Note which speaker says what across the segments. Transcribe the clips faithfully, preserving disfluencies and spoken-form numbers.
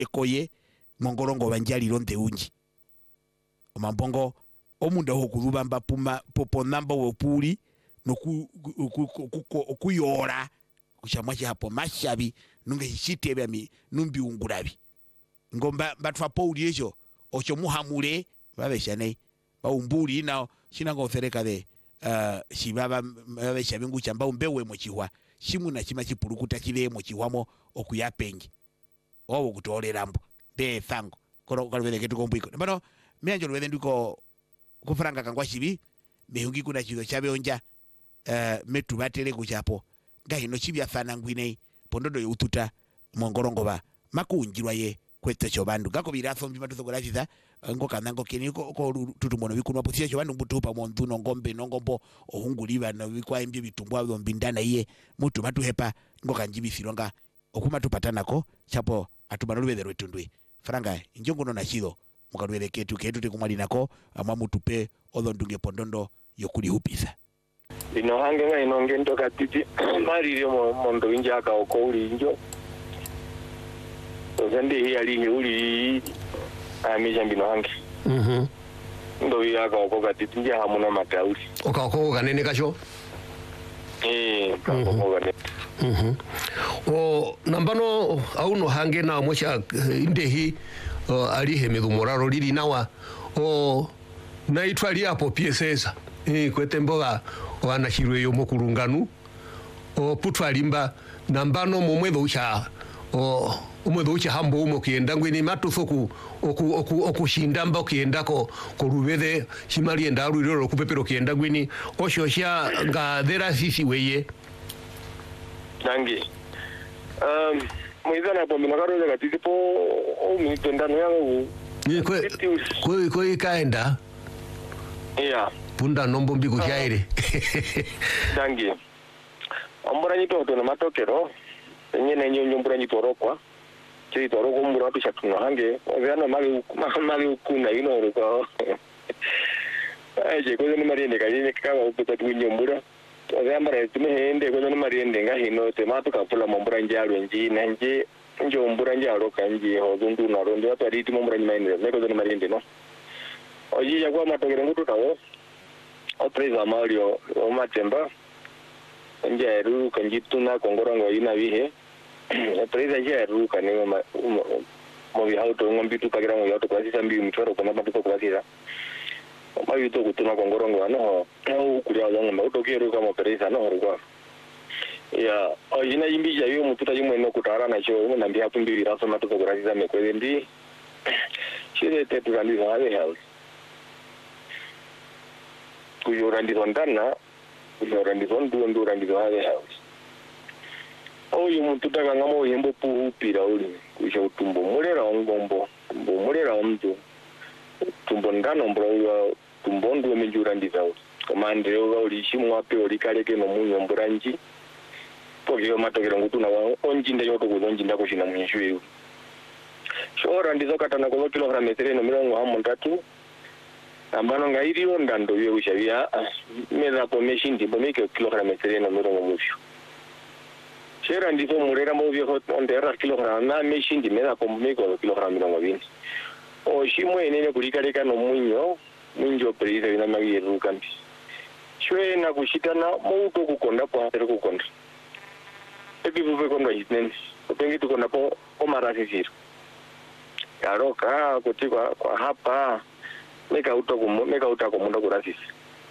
Speaker 1: ekoye mongorongo banjali londe unji omambongo omunda hokuzubamba puma poponamba wopuli noku okuyora kushamwachi hapo mashabi nunge hishitebe mi numbi ungurabi ngomba batwa pauli ejo ocho muhamule babeshane baumbuli na shinango sereka de uh, shibaba babesha bingu chamba umbewe mochihwa shimu na chima chipulukuta kile mochihwamo okuyapengi owo kutolerambo de thango koro kalwele ketu kombiko bano mianjo lwele ndiko kufranga kangwa shibi mehungi kuna chizo chabe onja uh, metu batele kuchapo ngahino chibya fana ngwine pondodo yututa mongorongo ba makunjirwa ye kwete chobandu gako biraso mbi matuzo kolachiza ngo kanango keni ko, ko tutumono bikunwa pusia chobandu mbutupa montu no ngombe no ngombo ohunguliba no bikwa mbye bitumbwa byo mbindana iye mutu matuhepa ngo kanjibi silonga okuma tupatanako chapo atubanolwele rwetundwe franga njongo no nachido mukalwele ketu ketu tekumwali nako amwa mutupe odondunge pondondo yokuli hupisa
Speaker 2: ino hange nga ino ngento katiti marire mo mondo inja ka okoli injo zende hii ali uli amisha mbino hange
Speaker 3: mhm
Speaker 2: ndo ya ka okoka katiti nja hamuna matauli
Speaker 3: oka okoko kanene kacho
Speaker 2: eh okoko kanene
Speaker 3: mhm o nambano auno hange na mocha indehi uh, ali hemedhu moraro lili nawa o naitwa liapo piesesa eh kwete mboga wana shirwe yo mokulunganu o putwa limba nambano momwedo ucha o umwedo ucha hambo umo kienda ngwini matufoku oku oku okushinda mba kienda ko korubede shimali enda ruriro kupepero kienda ngwini oshosha nga dera sisi weye
Speaker 2: dangi um muizana po minakaro ya katiti po o mitendano yangu
Speaker 3: ni kwe kwe kwe kaenda
Speaker 2: yeah
Speaker 3: punda nombo mbiku chaire
Speaker 2: dangi ambura nyito to na matokero nyene nyonyo mbura nyito rokwa chiri to roko mbura pisha tuno hange ovyana mali mali kuna ino roko aje ko ni mariende kayine kawa upeta twinyo mbura ovyambara tumehende ko ni mariende ngahino te matuka pula mbura njalo njina nje njo mbura njalo kanji hozundu na rondo watu aditi mbura nyimaine meko ni mariende no oji ya kwa matokero ngutu tawo otreza Mario o matemba nje ru kanjituna kongorongo ina bihe otreza je ru kanengo mo bi auto ngombitu pagira mo auto kwasi sambi mtoro kuna matuko kwasira ma yuto kutuna kongorongo ano au kulia yango ma auto kero kama pereza no rugwa ya ojina yimbi ja yo mututa yimo no kutara na cho na mbia tumbi biraso matuko kwasira mekwende ndi shire tetu kandiza habe house kuyorandizwa ndana kuyorandizwa ndu ndu randizwa habe house oyo muntu taka ngamo yembo puhupira uli kusha utumbo mulera ongombo mbo mulera omtu tumbo ndano mbro tumbo ndu mejurandiza uli komande yo uli shimu ape uli kaleke no munyo mbranji pokyo matokero ngutuna wa onjinda yoto kuzonjinda kushina munyishwe shora ndizo katana ko kilogram metre no mirongo hamondatu ambano ngairiyo ndando yo ushavia meza po meshindi bo meke kilogram metre no mirongo mushu shera ndizo murera mo viejo ondera kilogram na meshindi meza po meko kilogram mirongo bini o shimwe nene kulikaleka no munyo munjo prisa ina magiru kambi shwe na kushitana mo uto kukonda po atero kukonda epi buve kondo hitnen opengi tukona po o marasi siru yaroka kutikwa kwa hapa meka uto kumo meka uta komunda kurasisi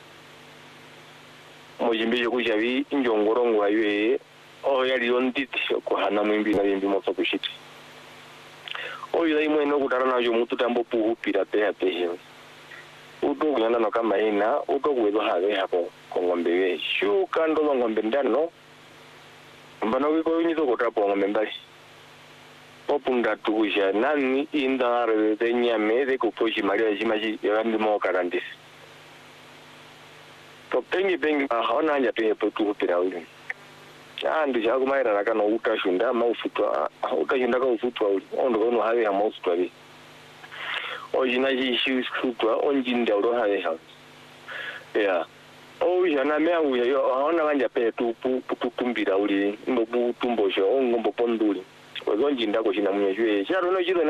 Speaker 2: mujimbi yokushavi injongorongo ayo o yali onditi ko hana mwimbi na yimbi motso kushiti o yai mweno kutarana yo mutu tambo puhupira pe ape uto kunyana no kama ina uto kuwezo have hapo kongombe we shuka ndo ngombe ndano mbana wiko nyizo kotapo ngombe mbali opunda tukusha nani indare de nyame de kuposhi maria jimaji yandi mo karandis to pengi pengi haona anja tu hepo tu kupira uli andi jago maira raka no utashunda maufutwa utashunda ka ufutwa uli ondo ono have ha maufutwa bi ojinaji shi futwa onjinda ro have ha ya o yana me awu yo haona anja pe tu pu pu tumbira uli mbo tumbo jo ngombo ponduli kozonji ndako china mwenye chwe charo no chiro